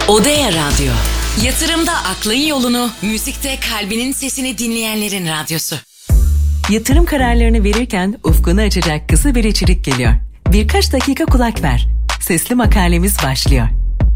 Odea Radyo. Yatırımda aklın yolunu, müzikte kalbinin sesini dinleyenlerin radyosu. Yatırım kararlarını verirken ufkunu açacak kısa bir içerik geliyor. Birkaç dakika kulak ver. Sesli makalemiz başlıyor.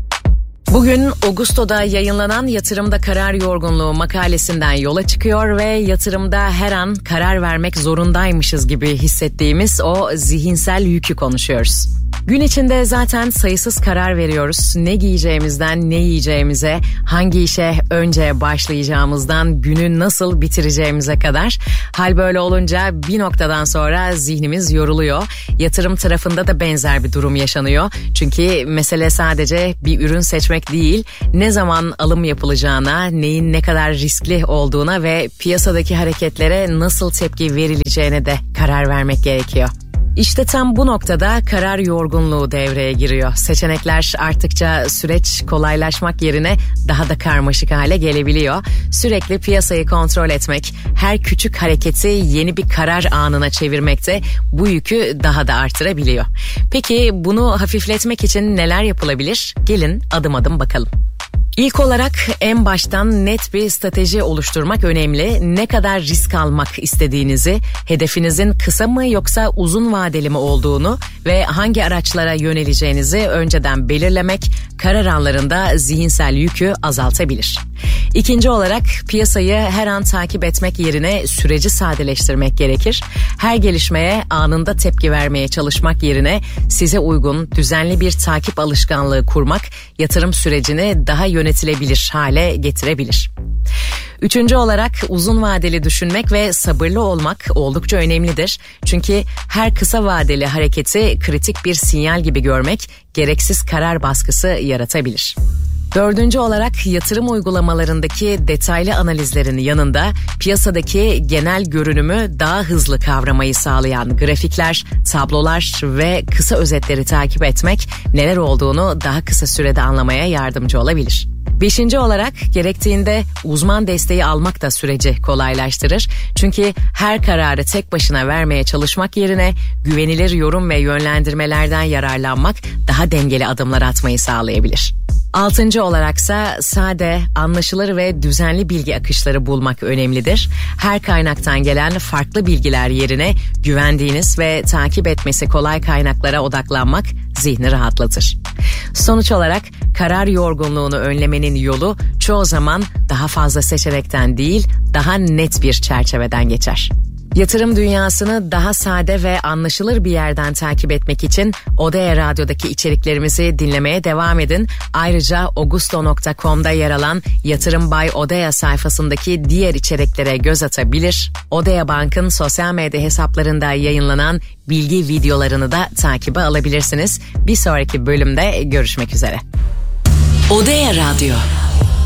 Bugün Ağustos'ta yayınlanan Yatırımda Karar Yorgunluğu makalesinden yola çıkıyor ve yatırımda her an karar vermek zorundaymışız gibi hissettiğimiz o zihinsel yükü konuşuyoruz. Gün içinde zaten sayısız karar veriyoruz. Ne giyeceğimizden ne yiyeceğimize, hangi işe önce başlayacağımızdan günü nasıl bitireceğimize kadar. Hal böyle olunca bir noktadan sonra zihnimiz yoruluyor. Yatırım tarafında da benzer bir durum yaşanıyor. Çünkü mesele sadece bir ürün seçmek değil, ne zaman alım yapılacağına, neyin ne kadar riskli olduğuna ve piyasadaki hareketlere nasıl tepki verileceğine de karar vermek gerekiyor. İşte tam bu noktada karar yorgunluğu devreye giriyor. Seçenekler arttıkça süreç kolaylaşmak yerine daha da karmaşık hale gelebiliyor. Sürekli piyasayı kontrol etmek, her küçük hareketi yeni bir karar anına çevirmekte bu yükü daha da artırabiliyor. Peki bunu hafifletmek için neler yapılabilir? Gelin adım adım bakalım. İlk olarak en baştan net bir strateji oluşturmak önemli. Ne kadar risk almak istediğinizi, hedefinizin kısa mı yoksa uzun vadeli mi olduğunu ve hangi araçlara yöneleceğinizi önceden belirlemek karar anlarında zihinsel yükü azaltabilir. İkinci olarak piyasayı her an takip etmek yerine süreci sadeleştirmek gerekir. Her gelişmeye anında tepki vermeye çalışmak yerine size uygun düzenli bir takip alışkanlığı kurmak yatırım sürecini daha yönetilebilir hale getirebilir. Üçüncü olarak uzun vadeli düşünmek ve sabırlı olmak oldukça önemlidir. Çünkü her kısa vadeli hareketi kritik bir sinyal gibi görmek gereksiz karar baskısı yaratabilir. Dördüncü olarak yatırım uygulamalarındaki detaylı analizlerin yanında piyasadaki genel görünümü daha hızlı kavramayı sağlayan grafikler, tablolar ve kısa özetleri takip etmek neler olduğunu daha kısa sürede anlamaya yardımcı olabilir. Beşinci olarak gerektiğinde uzman desteği almak da süreci kolaylaştırır. Çünkü her kararı tek başına vermeye çalışmak yerine güvenilir yorum ve yönlendirmelerden yararlanmak daha dengeli adımlar atmayı sağlayabilir. Altıncı olaraksa sade, anlaşılır ve düzenli bilgi akışları bulmak önemlidir. Her kaynaktan gelen farklı bilgiler yerine güvendiğiniz ve takip etmesi kolay kaynaklara odaklanmak zihni rahatlatır. Sonuç olarak karar yorgunluğunu önlemenin yolu çoğu zaman daha fazla seçenekten değil, daha net bir çerçeveden geçer. Yatırım dünyasını daha sade ve anlaşılır bir yerden takip etmek için Odea Radyo'daki içeriklerimizi dinlemeye devam edin. Ayrıca Augusto.com'da yer alan Yatırım by Odea sayfasındaki diğer içeriklere göz atabilir. Odea Bank'ın sosyal medya hesaplarında yayınlanan bilgi videolarını da takibe alabilirsiniz. Bir sonraki bölümde görüşmek üzere. Odea Radyo.